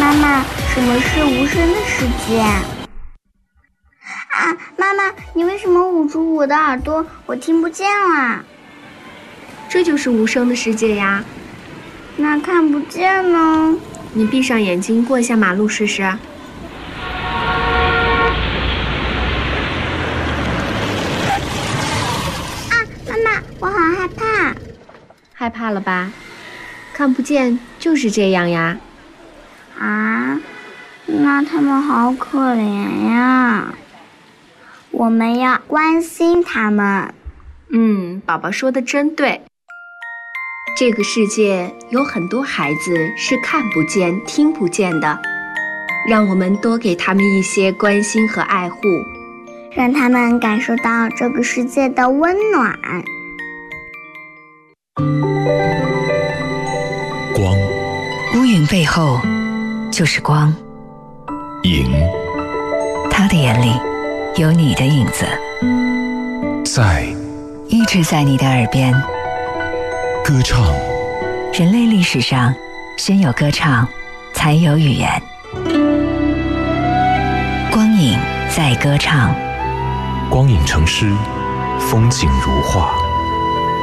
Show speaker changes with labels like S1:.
S1: 妈妈，什么是无声的世界？妈妈，你为什么捂住我的耳朵？我听不见啦。
S2: 这就是无声的世界呀。
S1: 那看不见呢？
S2: 你闭上眼睛过一下马路试试。
S1: 妈妈，我好害怕。
S2: 害怕了吧？看不见就是这样呀。
S1: 那他们好可怜呀。我们要关心他们。
S2: 宝宝说的真对。这个世界有很多孩子是看不见、听不见的，让我们多给他们一些关心和爱护，
S1: 让他们感受到这个世界的温暖。
S3: 光，
S4: 乌云背后就是光。
S3: 影，
S4: 他的眼里有你的影子，
S3: 在，
S4: 一直在你的耳边。
S3: 歌唱，
S4: 人类历史上，先有歌唱，才有语言。光影在歌唱，
S3: 光影成诗，风景如画。